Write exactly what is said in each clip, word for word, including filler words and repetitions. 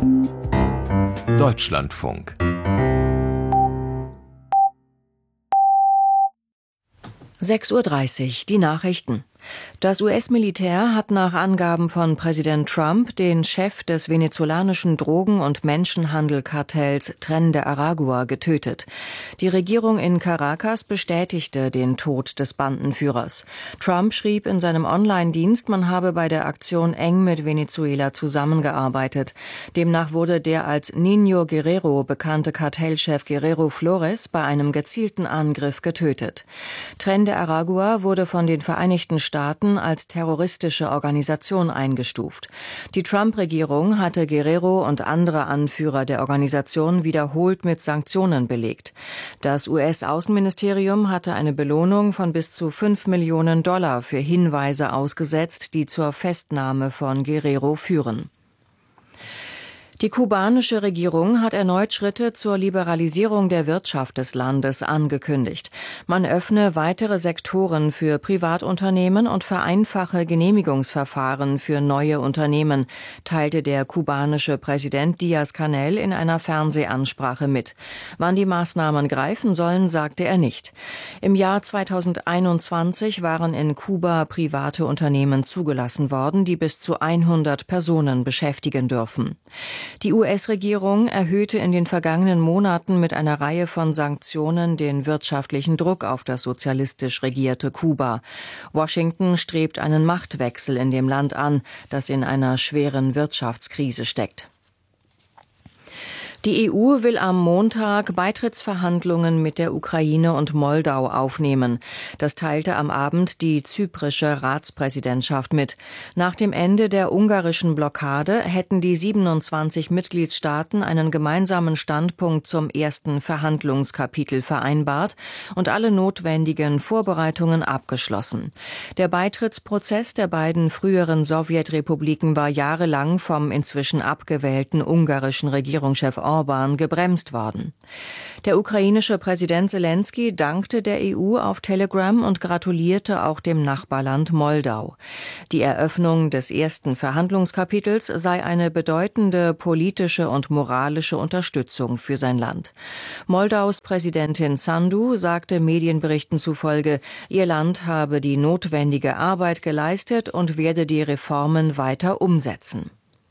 Deutschlandfunk. sechs Uhr dreißig, die Nachrichten. Das U S-Militär hat nach Angaben von Präsident Trump den Chef des venezolanischen Drogen- und Menschenhandelkartells Tren de Aragua getötet. Die Regierung in Caracas bestätigte den Tod des Bandenführers. Trump schrieb in seinem Online-Dienst, man habe bei der Aktion eng mit Venezuela zusammengearbeitet. Demnach wurde der als Niño Guerrero bekannte Kartellchef Guerrero Flores bei einem gezielten Angriff getötet. Tren de Aragua wurde von den Vereinigten Staaten als terroristische Organisation eingestuft. Die Trump-Regierung hatte Guerrero und andere Anführer der Organisation wiederholt mit Sanktionen belegt. Das U S-Außenministerium hatte eine Belohnung von bis zu fünf Millionen Dollar für Hinweise ausgesetzt, die zur Festnahme von Guerrero führen. Die kubanische Regierung hat erneut Schritte zur Liberalisierung der Wirtschaft des Landes angekündigt. Man öffne weitere Sektoren für Privatunternehmen und vereinfache Genehmigungsverfahren für neue Unternehmen, teilte der kubanische Präsident Díaz-Canel in einer Fernsehansprache mit. Wann die Maßnahmen greifen sollen, sagte er nicht. Im Jahr zweitausendeinundzwanzig waren in Kuba private Unternehmen zugelassen worden, die bis zu hundert Personen beschäftigen dürfen. Die U S-Regierung erhöhte in den vergangenen Monaten mit einer Reihe von Sanktionen den wirtschaftlichen Druck auf das sozialistisch regierte Kuba. Washington strebt einen Machtwechsel in dem Land an, das in einer schweren Wirtschaftskrise steckt. Die E U will am Montag Beitrittsverhandlungen mit der Ukraine und Moldau aufnehmen. Das teilte am Abend die zyprische Ratspräsidentschaft mit. Nach dem Ende der ungarischen Blockade hätten die siebenundzwanzig Mitgliedstaaten einen gemeinsamen Standpunkt zum ersten Verhandlungskapitel vereinbart und alle notwendigen Vorbereitungen abgeschlossen. Der Beitrittsprozess der beiden früheren Sowjetrepubliken war jahrelang vom inzwischen abgewählten ungarischen Regierungschef Orban gebremst worden. Der ukrainische Präsident Selenskyj dankte der E U auf Telegram und gratulierte auch dem Nachbarland Moldau. Die Eröffnung des ersten Verhandlungskapitels sei eine bedeutende politische und moralische Unterstützung für sein Land. Moldaus Präsidentin Sandu sagte Medienberichten zufolge, ihr Land habe die notwendige Arbeit geleistet und werde die Reformen weiter umsetzen.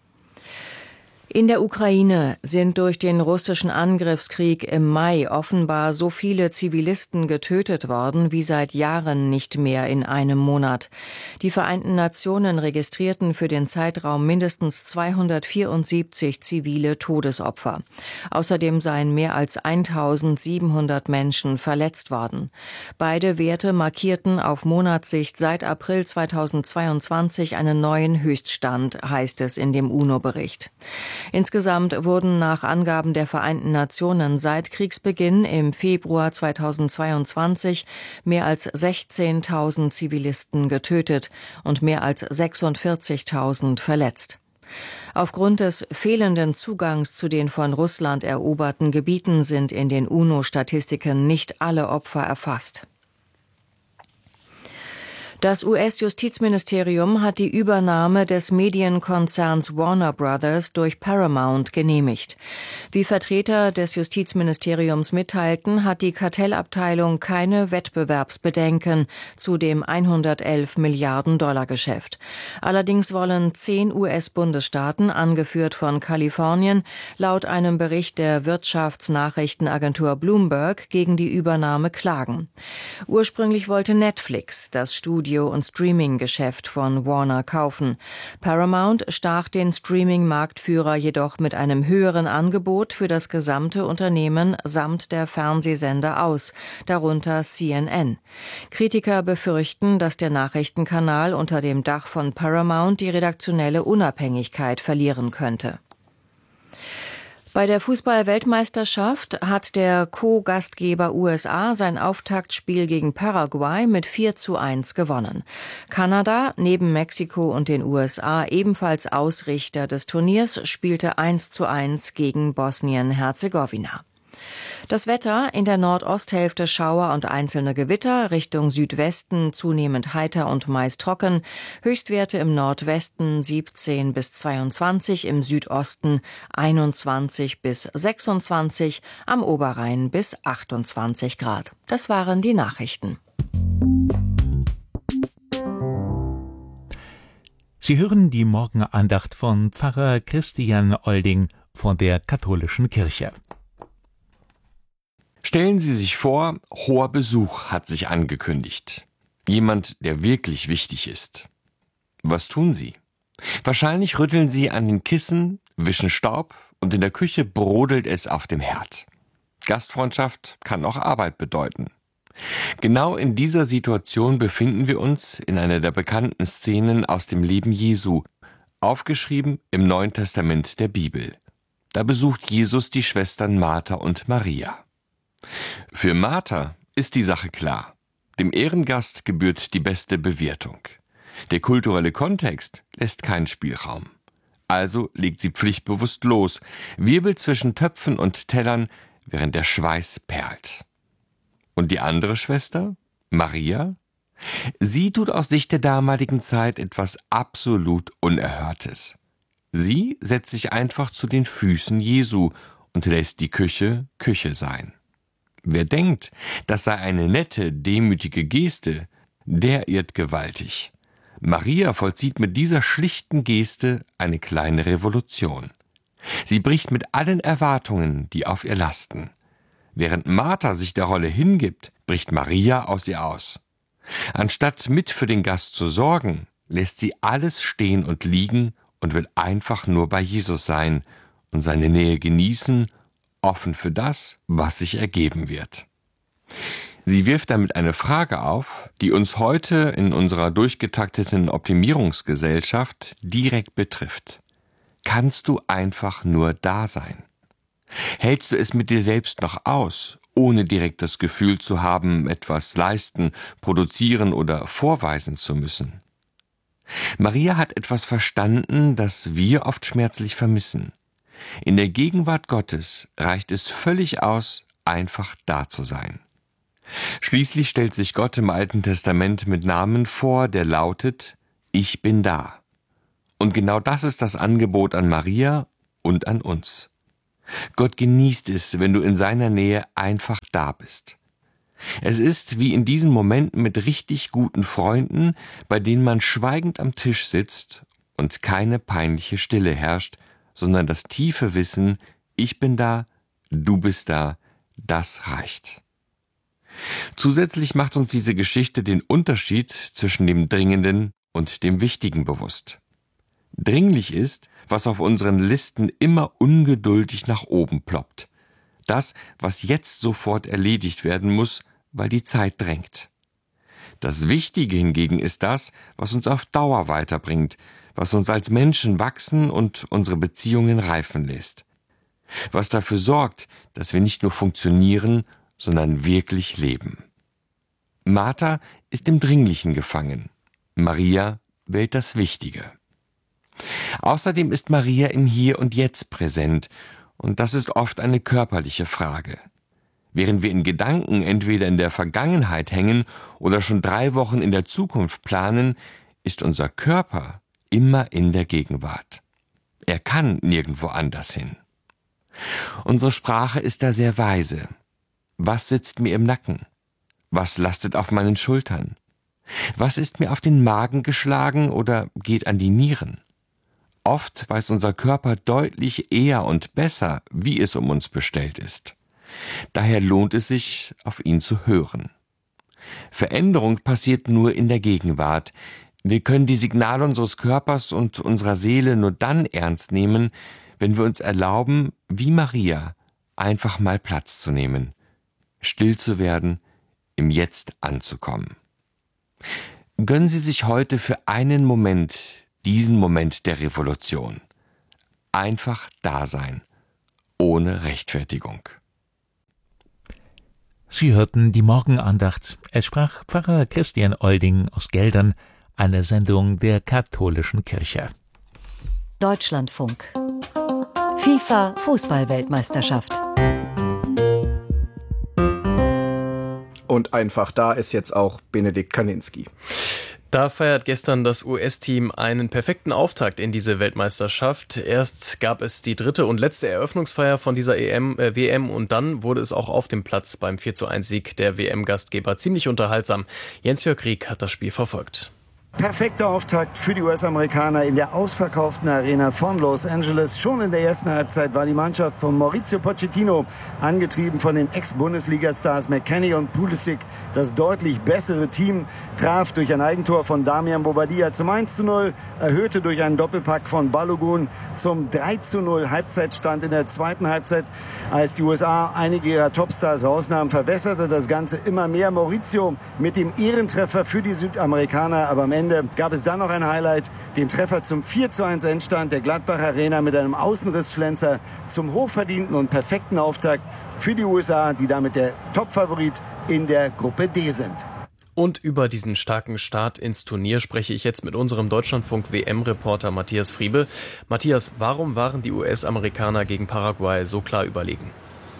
In der Ukraine sind durch den russischen Angriffskrieg im Mai offenbar so viele Zivilisten getötet worden wie seit Jahren nicht mehr in einem Monat. Die Vereinten Nationen registrierten für den Zeitraum mindestens zweihundertvierundsiebzig zivile Todesopfer. Außerdem seien mehr als eintausendsiebenhundert Menschen verletzt worden. Beide Werte markierten auf Monatssicht seit April zweitausendzweiundzwanzig einen neuen Höchststand, heißt es in dem UNO-Bericht. Insgesamt wurden nach Angaben der Vereinten Nationen seit Kriegsbeginn im Februar zweitausendzweiundzwanzig mehr als sechzehntausend Zivilisten getötet und mehr als sechsundvierzigtausend verletzt. Aufgrund des fehlenden Zugangs zu den von Russland eroberten Gebieten sind in den UNO-Statistiken nicht alle Opfer erfasst. Das U S-Justizministerium hat die Übernahme des Medienkonzerns Warner Brothers durch Paramount genehmigt. Wie Vertreter des Justizministeriums mitteilten, hat die Kartellabteilung keine Wettbewerbsbedenken zu dem hundertelf Milliarden Dollar Geschäft. Allerdings wollen zehn U S-Bundesstaaten, angeführt von Kalifornien, laut einem Bericht der Wirtschaftsnachrichtenagentur Bloomberg gegen die Übernahme klagen. Ursprünglich wollte Netflix das Studio- und Streaming-Geschäft von Warner kaufen. Paramount stach den Streaming-Marktführer jedoch mit einem höheren Angebot für das gesamte Unternehmen samt der Fernsehsender aus, darunter C N N. Kritiker befürchten, dass der Nachrichtenkanal unter dem Dach von Paramount die redaktionelle Unabhängigkeit verlieren könnte. Bei der Fußball-Weltmeisterschaft hat der Co-Gastgeber U S A sein Auftaktspiel gegen Paraguay mit vier zu eins gewonnen. Kanada, neben Mexiko und den U S A ebenfalls Ausrichter des Turniers, spielte eins zu eins gegen Bosnien-Herzegowina. Das Wetter: in der Nordosthälfte Schauer und einzelne Gewitter, Richtung Südwesten zunehmend heiter und meist trocken, Höchstwerte im Nordwesten siebzehn bis zweiundzwanzig, im Südosten einundzwanzig bis sechsundzwanzig, am Oberrhein bis achtundzwanzig Grad. Das waren die Nachrichten. Sie hören die Morgenandacht von Pfarrer Christian Olding von der Katholischen Kirche. Stellen Sie sich vor, hoher Besuch hat sich angekündigt. Jemand, der wirklich wichtig ist. Was tun Sie? Wahrscheinlich rütteln Sie an den Kissen, wischen Staub und in der Küche brodelt es auf dem Herd. Gastfreundschaft kann auch Arbeit bedeuten. Genau in dieser Situation befinden wir uns in einer der bekannten Szenen aus dem Leben Jesu, aufgeschrieben im Neuen Testament der Bibel. Da besucht Jesus die Schwestern Martha und Maria. Für Martha ist die Sache klar. Dem Ehrengast gebührt die beste Bewirtung. Der kulturelle Kontext lässt keinen Spielraum. Also legt sie pflichtbewusst los, wirbelt zwischen Töpfen und Tellern, während der Schweiß perlt. Und die andere Schwester, Maria? Sie tut aus Sicht der damaligen Zeit etwas absolut Unerhörtes. Sie setzt sich einfach zu den Füßen Jesu und lässt die Küche Küche sein. Wer denkt, das sei eine nette, demütige Geste, der irrt gewaltig. Maria vollzieht mit dieser schlichten Geste eine kleine Revolution. Sie bricht mit allen Erwartungen, die auf ihr lasten. Während Martha sich der Rolle hingibt, bricht Maria aus ihr aus. Anstatt mit für den Gast zu sorgen, lässt sie alles stehen und liegen und will einfach nur bei Jesus sein und seine Nähe genießen, offen für das, was sich ergeben wird. Sie wirft damit eine Frage auf, die uns heute in unserer durchgetakteten Optimierungsgesellschaft direkt betrifft. Kannst du einfach nur da sein? Hältst du es mit dir selbst noch aus, ohne direkt das Gefühl zu haben, etwas leisten, produzieren oder vorweisen zu müssen? Maria hat etwas verstanden, das wir oft schmerzlich vermissen. In der Gegenwart Gottes reicht es völlig aus, einfach da zu sein. Schließlich stellt sich Gott im Alten Testament mit Namen vor, der lautet: Ich bin da. Und genau das ist das Angebot an Maria und an uns. Gott genießt es, wenn du in seiner Nähe einfach da bist. Es ist wie in diesen Momenten mit richtig guten Freunden, bei denen man schweigend am Tisch sitzt und keine peinliche Stille herrscht, sondern das tiefe Wissen: Ich bin da, du bist da, das reicht. Zusätzlich macht uns diese Geschichte den Unterschied zwischen dem Dringenden und dem Wichtigen bewusst. Dringlich ist, was auf unseren Listen immer ungeduldig nach oben ploppt. Das, was jetzt sofort erledigt werden muss, weil die Zeit drängt. Das Wichtige hingegen ist das, was uns auf Dauer weiterbringt, was uns als Menschen wachsen und unsere Beziehungen reifen lässt. Was dafür sorgt, dass wir nicht nur funktionieren, sondern wirklich leben. Martha ist im Dringlichen gefangen. Maria wählt das Wichtige. Außerdem ist Maria im Hier und Jetzt präsent, und das ist oft eine körperliche Frage. Während wir in Gedanken entweder in der Vergangenheit hängen oder schon drei Wochen in der Zukunft planen, ist unser Körper immer in der Gegenwart. Er kann nirgendwo anders hin. Unsere Sprache ist da sehr weise. Was sitzt mir im Nacken? Was lastet auf meinen Schultern? Was ist mir auf den Magen geschlagen oder geht an die Nieren? Oft weiß unser Körper deutlich eher und besser, wie es um uns bestellt ist. Daher lohnt es sich, auf ihn zu hören. Veränderung passiert nur in der Gegenwart. Wir können die Signale unseres Körpers und unserer Seele nur dann ernst nehmen, wenn wir uns erlauben, wie Maria, einfach mal Platz zu nehmen, still zu werden, im Jetzt anzukommen. Gönnen Sie sich heute für einen Moment diesen Moment der Revolution. Einfach da sein, ohne Rechtfertigung. Sie hörten die Morgenandacht. Es sprach Pfarrer Christian Olding aus Geldern, eine Sendung der Katholischen Kirche. Deutschlandfunk. FIFA Fußball-Weltmeisterschaft. und einfach da ist jetzt auch Benedikt Kaninski. Da feiert gestern das U S-Team einen perfekten Auftakt in diese Weltmeisterschaft. Erst gab es die dritte und letzte Eröffnungsfeier von dieser E M, äh, W M und dann wurde es auch auf dem Platz beim vier zu eins Sieg der W M-Gastgeber ziemlich unterhaltsam. Jens-Jörg Rieck hat das Spiel verfolgt. Perfekter Auftakt für die U S-Amerikaner in der ausverkauften Arena von Los Angeles. Schon in der ersten Halbzeit war die Mannschaft von Mauricio Pochettino, angetrieben von den Ex-Bundesliga-Stars McKennie und Pulisic, das deutlich bessere Team, traf durch ein Eigentor von Damian Bobadilla zum eins zu null, erhöhte durch einen Doppelpack von Balogun zum drei zu null Halbzeitstand in der zweiten Halbzeit. Als die U S A einige ihrer Topstars rausnahmen, verwässerte das Ganze immer mehr. Mauricio mit dem Ehrentreffer für die Südamerikaner, aber am Ende gab es dann noch ein Highlight, den Treffer zum vier zu eins Endstand der Gladbach Arena mit einem Außenrissschlenzer zum hochverdienten und perfekten Auftakt für die U S A, die damit der Topfavorit in der Gruppe D sind. Und über diesen starken Start ins Turnier spreche ich jetzt mit unserem Deutschlandfunk-W M-Reporter Matthias Friebe. Matthias, warum waren die U S-Amerikaner gegen Paraguay so klar überlegen?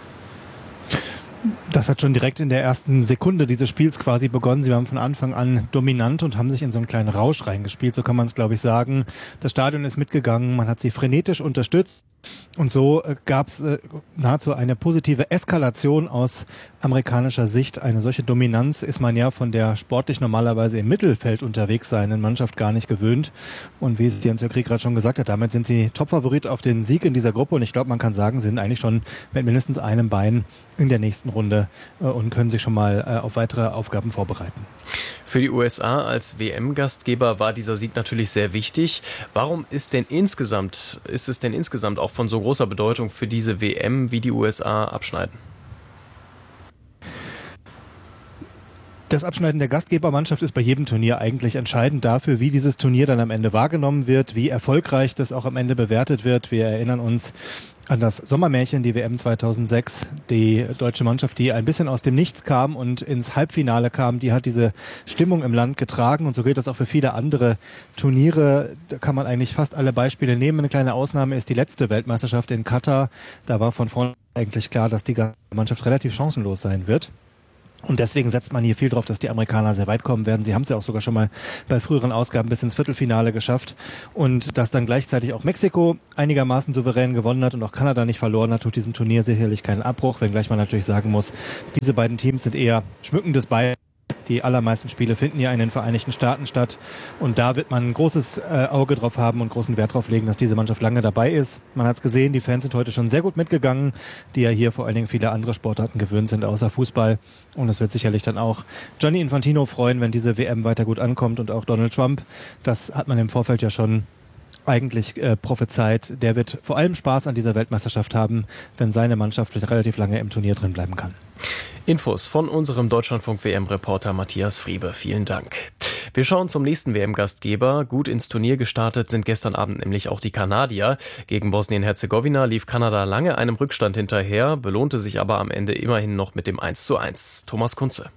Das hat schon direkt in der ersten Sekunde dieses Spiels quasi begonnen. Sie waren von Anfang an dominant und haben sich in so einen kleinen Rausch reingespielt, so kann man es, glaube ich, sagen. Das Stadion ist mitgegangen, man hat sie frenetisch unterstützt. Und so äh, gab es äh, nahezu eine positive Eskalation aus amerikanischer Sicht. Eine solche Dominanz ist man ja von der sportlich normalerweise im Mittelfeld unterwegs seienden Mannschaft gar nicht gewöhnt. Und wie es Jens-Jörg Rieck gerade schon gesagt hat, damit sind sie Topfavorit auf den Sieg in dieser Gruppe. Und ich glaube, man kann sagen, sie sind eigentlich schon mit mindestens einem Bein in der nächsten Runde äh, und können sich schon mal äh, auf weitere Aufgaben vorbereiten. Für die U S A als W M-Gastgeber war dieser Sieg natürlich sehr wichtig. Warum ist denn insgesamt, ist es denn insgesamt auch von so großer Bedeutung für diese W M, wie die U S A abschneiden? Das Abschneiden der Gastgebermannschaft ist bei jedem Turnier eigentlich entscheidend dafür, wie dieses Turnier dann am Ende wahrgenommen wird, wie erfolgreich das auch am Ende bewertet wird. Wir erinnern uns an das Sommermärchen, die W M zweitausendsechs. Die deutsche Mannschaft, die ein bisschen aus dem Nichts kam und ins Halbfinale kam, die hat diese Stimmung im Land getragen. Und so gilt das auch für viele andere Turniere. Da kann man eigentlich fast alle Beispiele nehmen. Eine kleine Ausnahme ist die letzte Weltmeisterschaft in Katar. Da war von vornherein eigentlich klar, dass die Mannschaft relativ chancenlos sein wird. Und deswegen setzt man hier viel drauf, dass die Amerikaner sehr weit kommen werden. Sie haben es ja auch sogar schon mal bei früheren Ausgaben bis ins Viertelfinale geschafft. Und dass dann gleichzeitig auch Mexiko einigermaßen souverän gewonnen hat und auch Kanada nicht verloren hat, tut diesem Turnier sicherlich keinen Abbruch. Wenngleich man natürlich sagen muss, diese beiden Teams sind eher schmückendes Bein. Die allermeisten Spiele finden ja in den Vereinigten Staaten statt. Und da wird man ein großes äh, Auge drauf haben und großen Wert drauf legen, dass diese Mannschaft lange dabei ist. Man hat es gesehen, die Fans sind heute schon sehr gut mitgegangen, die ja hier vor allen Dingen viele andere Sportarten gewöhnt sind, außer Fußball. Und es wird sicherlich dann auch Gianni Infantino freuen, wenn diese W M weiter gut ankommt und auch Donald Trump. Das hat man im Vorfeld ja schon eigentlich äh, prophezeit. Der wird vor allem Spaß an dieser Weltmeisterschaft haben, wenn seine Mannschaft relativ lange im Turnier drin bleiben kann. Infos von unserem Deutschlandfunk-W M-Reporter Matthias Friebe. Vielen Dank. Wir schauen zum nächsten W M-Gastgeber. Gut ins Turnier gestartet sind gestern Abend nämlich auch die Kanadier. Gegen Bosnien-Herzegowina lief Kanada lange einem Rückstand hinterher, belohnte sich aber am Ende immerhin noch mit dem eins zu eins. Thomas Kunze.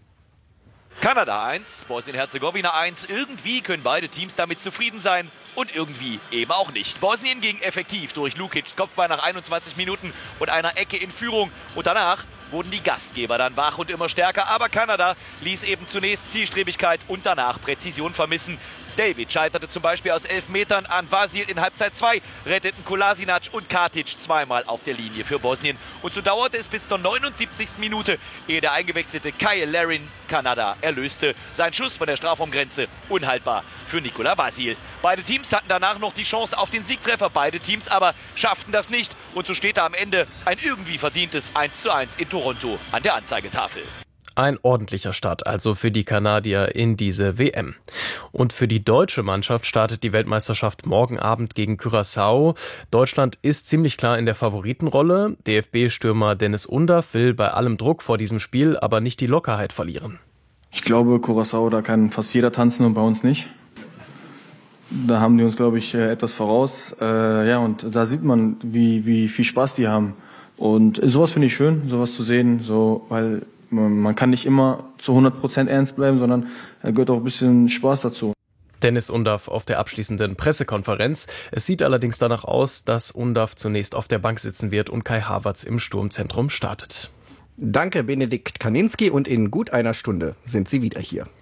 Kanada eins, Bosnien-Herzegowina eins. Irgendwie können beide Teams damit zufrieden sein und irgendwie eben auch nicht. Bosnien ging effektiv durch Lukics Kopfball nach einundzwanzig Minuten und einer Ecke in Führung. Und danach wurden die Gastgeber dann wach und immer stärker. Aber Kanada ließ eben zunächst Zielstrebigkeit und danach Präzision vermissen. David scheiterte zum Beispiel aus elf Metern an Vasil in Halbzeit zwei, retteten Kolasinac und Katic zweimal auf der Linie für Bosnien. Und so dauerte es bis zur neunundsiebzigsten Minute, ehe der eingewechselte Kyle Larin Kanada erlöste. Sein Schuss von der Strafraumgrenze unhaltbar für Nikola Vasil. Beide Teams hatten danach noch die Chance auf den Siegtreffer, beide Teams aber schafften das nicht. Und so steht da am Ende ein irgendwie verdientes eins zu eins in Toronto an der Anzeigetafel. Ein ordentlicher Start also für die Kanadier in diese W M. Und für die deutsche Mannschaft startet die Weltmeisterschaft morgen Abend gegen Curaçao. Deutschland ist ziemlich klar in der Favoritenrolle. D F B-Stürmer Dennis Undaff will bei allem Druck vor diesem Spiel aber nicht die Lockerheit verlieren. Ich glaube, Curaçao, da kann fast jeder tanzen und bei uns nicht. Da haben die uns, glaube ich, etwas voraus. Äh, ja, und da sieht man, wie, wie viel Spaß die haben. Und sowas finde ich schön, sowas zu sehen, so, weil man kann nicht immer zu hundert Prozent ernst bleiben, sondern da gehört auch ein bisschen Spaß dazu. Dennis Undaff auf der abschließenden Pressekonferenz. Es sieht allerdings danach aus, dass Undaff zunächst auf der Bank sitzen wird und Kai Havertz im Sturmzentrum startet. Danke, Benedikt Kaninski, und in gut einer Stunde sind Sie wieder hier.